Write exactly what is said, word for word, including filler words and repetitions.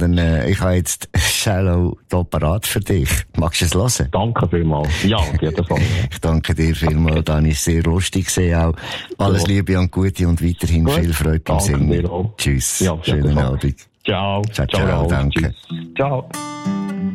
sondern äh, ich habe jetzt Shallow hier parat für dich. Magst du es hören? Danke vielmals. Ja, auf jeden Fall. Ich danke dir vielmals, Dani. Es war sehr lustig gewesen auch. Alles ja. Liebe und Gute und weiterhin Gut. viel Freude beim Singen. Tschüss. Ja, schönen Abend. Ciao. Ciao, ciao. ciao danke. Tschüss. Ciao.